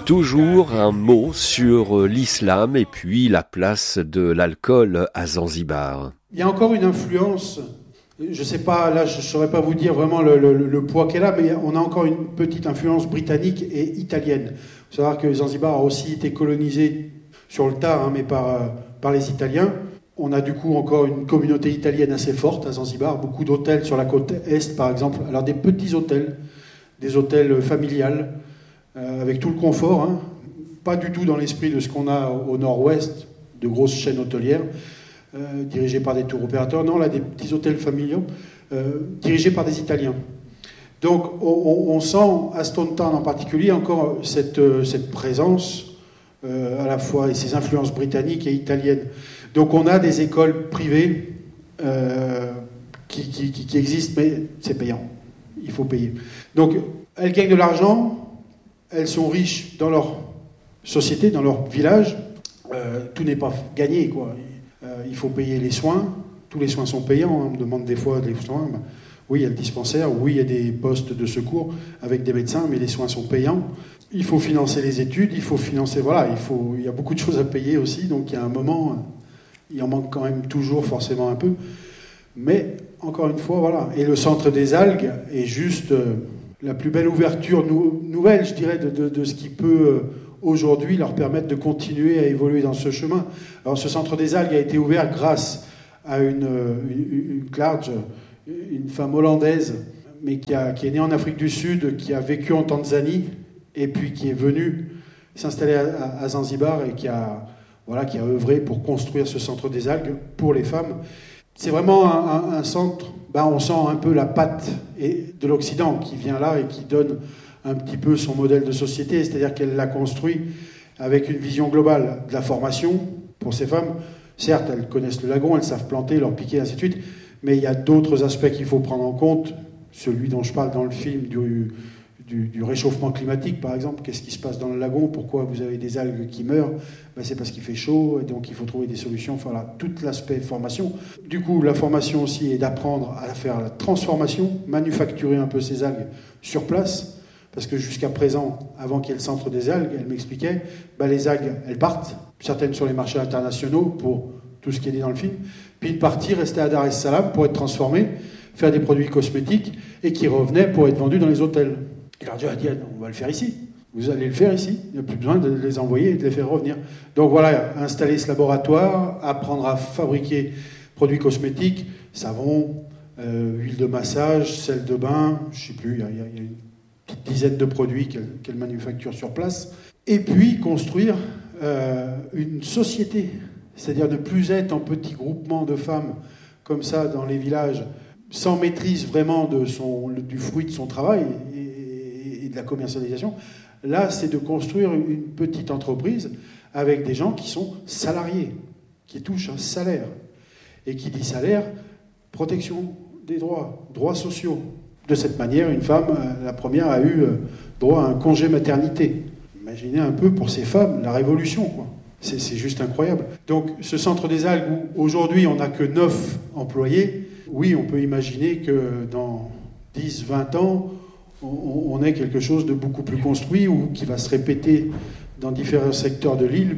Toujours un mot sur l'islam et puis la place de l'alcool à Zanzibar. Il y a encore une influence, je ne sais pas, là je ne saurais pas vous dire vraiment le poids qu'elle a, mais on a encore une petite influence britannique et italienne. Il faut savoir que Zanzibar a aussi été colonisé sur le tard, mais par les Italiens. On a du coup encore une communauté italienne assez forte à Zanzibar, beaucoup d'hôtels sur la côte est par exemple, alors des petits hôtels, des hôtels familiales, avec tout le confort, pas du tout dans l'esprit de ce qu'on a au nord-ouest, de grosses chaînes hôtelières, dirigées par des tours opérateurs. Non, là, des petits hôtels familiaux, dirigés par des Italiens. Donc, on sent, à Stone Town en particulier, encore cette présence, à la fois, et ces influences britanniques et italiennes. Donc, on a des écoles privées qui existent, mais c'est payant. Il faut payer. Donc, elles gagnent de l'argent. Elles sont riches dans leur société, dans leur village. Tout n'est pas gagné, quoi. Il faut payer les soins. Tous les soins sont payants. On me demande des fois des soins. Oui, il y a le dispensaire. Oui, il y a des postes de secours avec des médecins, mais les soins sont payants. Il faut financer les études. Il faut financer... Voilà, il y a beaucoup de choses à payer aussi. Donc, il y a un moment, il en manque quand même toujours forcément un peu. Mais, encore une fois, voilà. Et le centre des algues est juste... la plus belle ouverture nouvelle, je dirais, de ce qui peut aujourd'hui leur permettre de continuer à évoluer dans ce chemin. Alors, ce centre des algues a été ouvert grâce à une Clarge, une femme hollandaise, mais qui est née en Afrique du Sud, qui a vécu en Tanzanie, et puis qui est venue s'installer à Zanzibar et qui a œuvré pour construire ce centre des algues pour les femmes. C'est vraiment un centre... on sent un peu la patte de l'Occident qui vient là et qui donne un petit peu son modèle de société, c'est-à-dire qu'elle l'a construit avec une vision globale de la formation pour ces femmes. Certes, elles connaissent le lagon, elles savent planter, leur piquer, ainsi de suite, mais il y a d'autres aspects qu'il faut prendre en compte, celui dont je parle dans le film du réchauffement climatique, par exemple. Qu'est-ce qui se passe dans le lagon? Pourquoi vous avez des algues qui meurent? C'est parce qu'il fait chaud, et donc il faut trouver des solutions. Enfin, là, tout l'aspect formation. Du coup, la formation aussi est d'apprendre à faire la transformation, manufacturer un peu ces algues sur place, parce que jusqu'à présent, avant qu'il y ait le centre des algues, elle m'expliquait, les algues, elles partent, certaines sur les marchés internationaux, pour tout ce qui est dit dans le film, puis une partie restait à Dar es Salaam pour être transformée, faire des produits cosmétiques, et qui revenaient pour être vendus dans les hôtels. Et Cardio a dit, on va le faire ici. Vous allez le faire ici. Il n'y a plus besoin de les envoyer et de les faire revenir. Donc voilà, installer ce laboratoire, apprendre à fabriquer produits cosmétiques, savon, huile de massage, sel de bain, je ne sais plus, il y a une petite dizaine de produits qu'elle manufacture sur place. Et puis construire une société, c'est-à-dire ne plus être en petits groupements de femmes comme ça dans les villages, sans maîtrise vraiment du fruit de son travail et de la commercialisation. Là, c'est de construire une petite entreprise avec des gens qui sont salariés, qui touchent un salaire. Et qui dit salaire, protection des droits sociaux. De cette manière, une femme, la première, a eu droit à un congé maternité. Imaginez un peu pour ces femmes la révolution, quoi. C'est juste incroyable. Donc, ce centre des algues, où aujourd'hui on n'a que 9 employés, oui, on peut imaginer que dans 10, 20 ans, on ait quelque chose de beaucoup plus construit ou qui va se répéter dans différents secteurs de l'île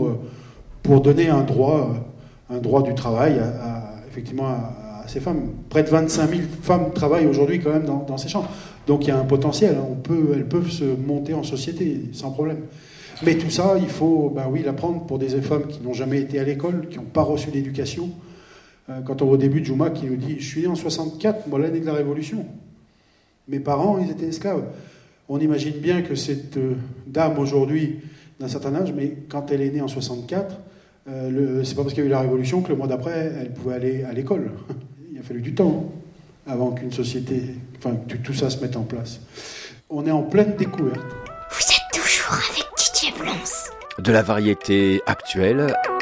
pour donner un droit du travail effectivement à ces femmes. Près de 25 000 femmes travaillent aujourd'hui quand même dans ces champs. Donc il y a un potentiel, elles peuvent se monter en société sans problème. Mais tout ça, il faut l'apprendre pour des femmes qui n'ont jamais été à l'école, qui n'ont pas reçu d'éducation. Quand on va au début de Juma qui nous dit « Je suis né en 64, moi l'année de la Révolution. Mes parents, ils étaient esclaves. » On imagine bien que cette dame aujourd'hui, d'un certain âge, mais quand elle est née en 64, c'est pas parce qu'il y a eu la Révolution que le mois d'après, elle pouvait aller à l'école. Il a fallu du temps avant qu'une société, que tout ça se mette en place. On est en pleine découverte. Vous êtes toujours avec Didier Blons. De la variété actuelle